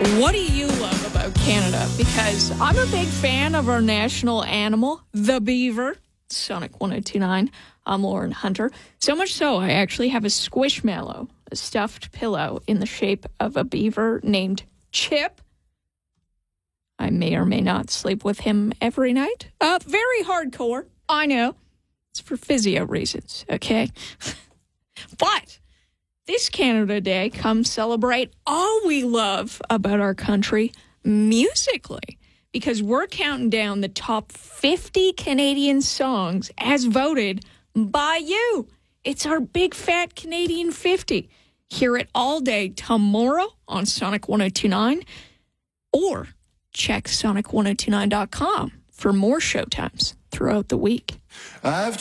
What do you love about Canada? Because I'm a big fan of our national animal, the beaver. Sonic 1029. I'm Lauren Hunter. So much so, I actually have a squishmallow, a stuffed pillow in the shape of a beaver named Chip. I may or may not sleep with him every night. Very hardcore. I know. It's for physio reasons, okay? But this Canada Day, come celebrate all we love about our country musically, because we're counting down the top 50 Canadian songs as voted by you. It's our big fat Canadian 50. Hear it all day tomorrow on Sonic 1029, or check sonic1029.com for more showtimes throughout the week.